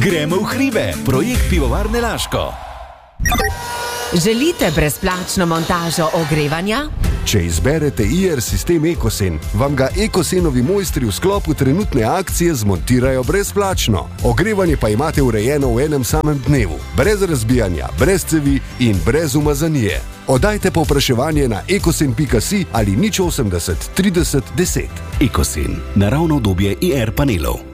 Gremo v hribe, projekt Pivovarne Laško. Želite brezplačno montažo ogrevanja? Če izberete IR sistem EcoSen, vam ga EcoSenovi mojstri v sklopu trenutne akcije zmontirajo brezplačno. Ogrevanje pa imate urejeno v enem samem dnevu, brez razbijanja, brez cevi in brez umazanije. Oddajte povpraševanje na ecosen.si ali 080 30 10. EcoSen, naravno obdobje IR panelov.